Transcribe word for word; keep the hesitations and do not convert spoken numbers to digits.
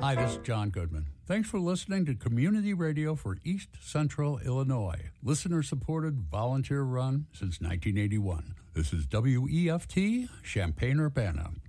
Hi, this is John Goodman. Thanks for listening to Community Radio for East Central Illinois. Listener-supported, volunteer-run since nineteen eighty-one. This is W E F T, Champaign-Urbana.